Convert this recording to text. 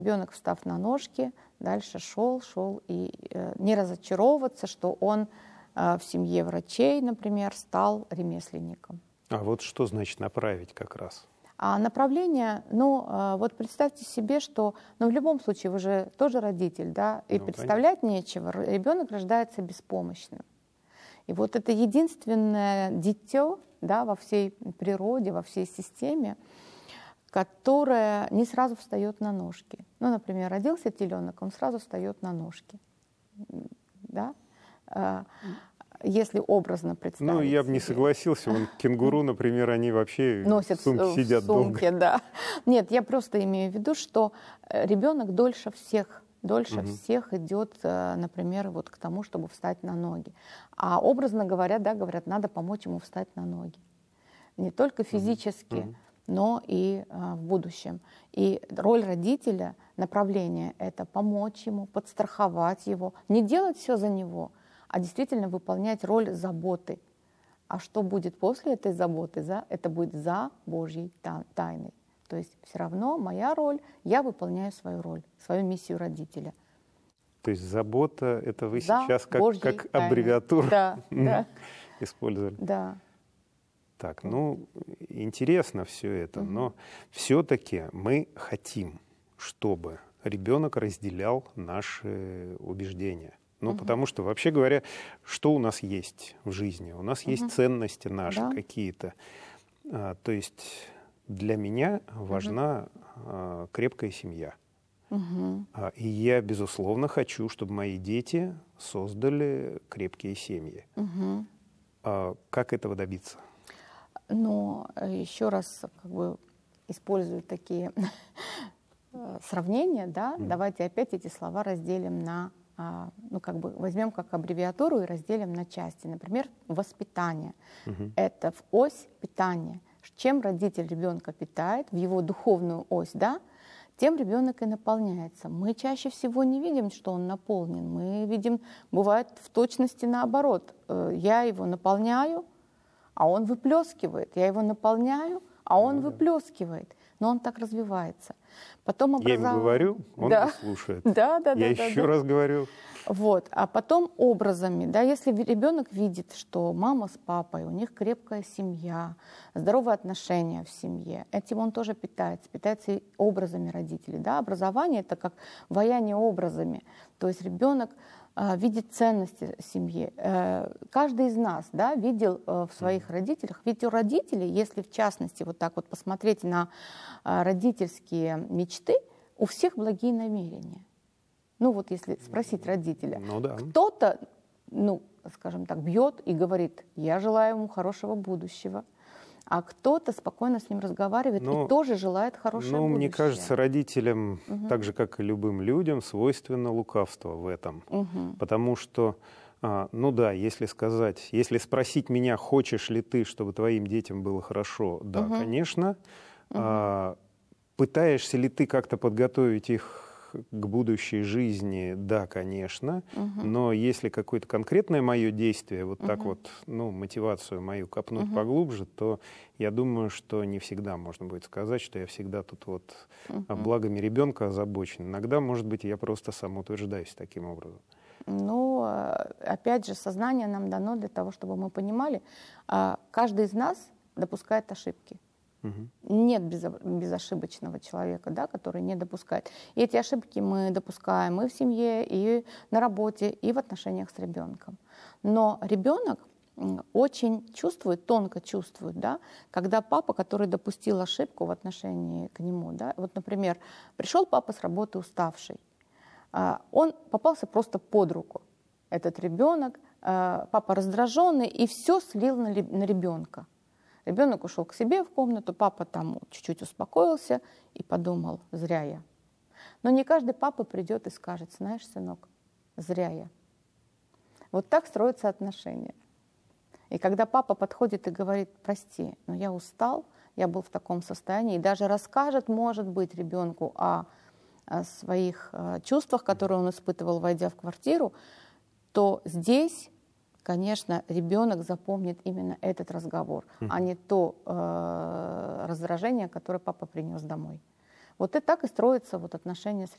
Ребенок, встав на ножки, дальше шел и не разочаровываться, что он в семье врачей, например, стал ремесленником. А вот что значит направить как раз? А направление, вот представьте себе, что, в любом случае, вы же тоже родитель, да, и представлять нечего, ребенок рождается беспомощным. И вот это единственное дитё, да, во всей природе, во всей системе, которое не сразу встает на ножки. Например, родился теленок, он сразу встает на ножки, да? Если образно представить. Я бы не согласился. Кенгуру, например, они вообще носят в сумке сидят долго. Да. Нет, я просто имею в виду, что ребенок дольше всех идет, например, вот к тому, чтобы встать на ноги. А образно говоря, да, говорят, надо помочь ему встать на ноги. Не только физически, но и в будущем. И роль родителя, направление — это помочь ему, подстраховать его, не делать все за него, а действительно выполнять роль заботы. А что будет после этой заботы? Это будет за Божьей тайной. То есть все равно моя роль, я выполняю свою роль, свою миссию родителя. То есть забота — это вы за сейчас как аббревиатуру использовали? Да. Так, интересно все это, но все-таки мы хотим, чтобы ребенок разделял наши убеждения. Потому что, вообще говоря, что у нас есть в жизни? У нас есть ценности наши какие-то. То есть для меня важна крепкая семья. И я, безусловно, хочу, чтобы мои дети создали крепкие семьи. Как этого добиться? Еще раз использую такие сравнения, да? Давайте опять эти слова разделим на, возьмем как аббревиатуру и разделим на части. Например, воспитание. Это в ось питания. Чем родитель ребенка питает, в его духовную ось, да, тем ребенок и наполняется. Мы чаще всего не видим, что он наполнен. Мы видим, бывает в точности наоборот. Я его наполняю, а он выплескивает. Я его наполняю, а он выплескивает. Но он так развивается. Потом Я ему говорю, он не слушает. Я еще раз говорю. А потом образами, да, если ребенок видит, что мама с папой, у них крепкая семья, здоровые отношения в семье, этим он тоже питается и образами родителей, да. Образование — это как ваяние образами, то есть ребенок видит ценности семьи. Каждый из нас, да, видел в своих родителях, ведь у родителей, если в частности вот так вот посмотреть на родительские мечты, у всех благие намерения. Если спросить родителя, кто-то, скажем так, бьет и говорит: я желаю ему хорошего будущего, а кто-то спокойно с ним разговаривает и тоже желает хорошего будущего. Мне кажется, родителям, так же, как и любым людям, свойственно лукавство в этом. Потому что, если спросить меня, хочешь ли ты, чтобы твоим детям было хорошо, да, конечно. Пытаешься ли ты как-то подготовить их к будущей жизни? Да, конечно. Но если какое-то конкретное мое действие, вот так вот, мотивацию мою копнуть поглубже, то я думаю, что не всегда можно будет сказать, что я всегда тут благами ребенка озабочен. Иногда, может быть, я просто самоутверждаюсь таким образом. Опять же, сознание нам дано для того, чтобы мы понимали, каждый из нас допускает ошибки. Нет безошибочного человека, да, который не допускает. И эти ошибки мы допускаем и в семье, и на работе, и в отношениях с ребенком. Но ребенок очень чувствует, тонко чувствует, да, когда папа, который допустил ошибку в отношении к нему, да, вот, например, пришел папа с работы уставший, он попался просто под руку, этот ребенок, папа раздраженный, и все слил на ребенка. Ребенок ушел к себе в комнату, папа там чуть-чуть успокоился и подумал: зря я. Но не каждый папа придет и скажет: знаешь, сынок, зря я. Вот так строятся отношения. И когда папа подходит и говорит: прости, но я устал, я был в таком состоянии, и даже расскажет, может быть, ребенку о своих чувствах, которые он испытывал, войдя в квартиру, то здесь, конечно, ребенок запомнит именно этот разговор, а не то раздражение, которое папа принес домой. Вот и так и строятся отношения с